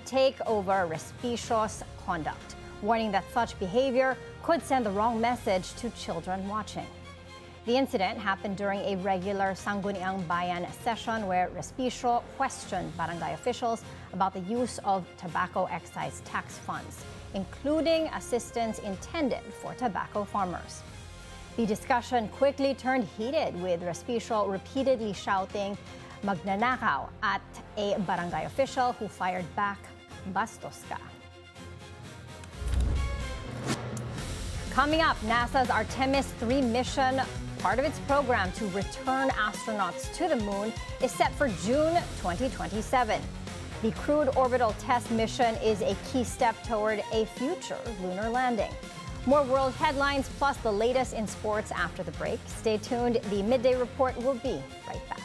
take over Respicio's conduct, warning that such behavior could send the wrong message to children watching. The incident happened during a regular Sangguniang Bayan session where Respicio questioned barangay officials about the use of tobacco excise tax funds, including assistance intended for tobacco farmers. The discussion quickly turned heated, with Respicio repeatedly shouting "Magnanakaw" at a barangay official who fired back, "Bastos ka." Coming up, NASA's Artemis 3 mission, part of its program to return astronauts to the moon, is set for June 2027. The crewed orbital test mission is a key step toward a future lunar landing. More world headlines plus the latest in sports after the break. Stay tuned. The Midday Report will be right back.